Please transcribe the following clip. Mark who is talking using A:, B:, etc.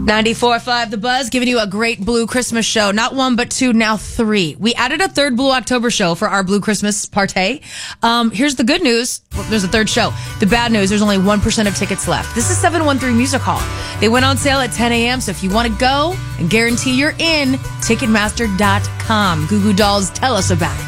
A: 94.5 The Buzz, giving you a great Blue Christmas show. Not one, but two, now three. We added a third Blue October show for our Blue Christmas party. Here's the good news. Well, there's a third show. The bad news, there's only 1% of tickets left. This is 713 Music Hall. They went on sale at 10 a.m., so if you want to go and guarantee you're in, Ticketmaster.com. Goo Goo Dolls, tell us about it.